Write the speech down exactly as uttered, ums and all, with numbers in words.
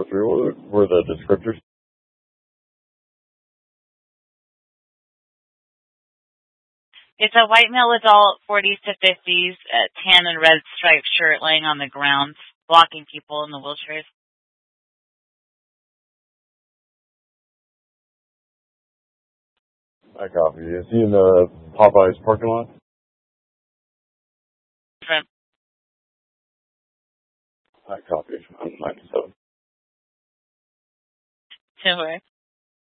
through? What were the descriptors? It's a white male adult, forties to fifties, uh, tan and red striped shirt laying on the ground, blocking people in the wheelchairs. I copy. Is he in the Popeyes parking lot? Different. I copy. I'm ninety-seven. Don't worry.